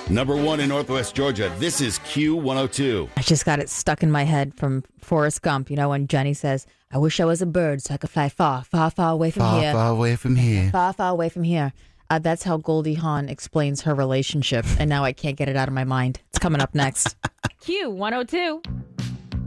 Number 1 in Northwest Georgia. This is Q102. I just got it stuck in my head from Forrest Gump. You know, when Jenny says, I wish I was a bird so I could fly far, far, far away from here. Far away from here. Far, far away from here. That's how Goldie Hawn explains her relationship. And now I can't get it out of my mind. It's coming up next. Q102.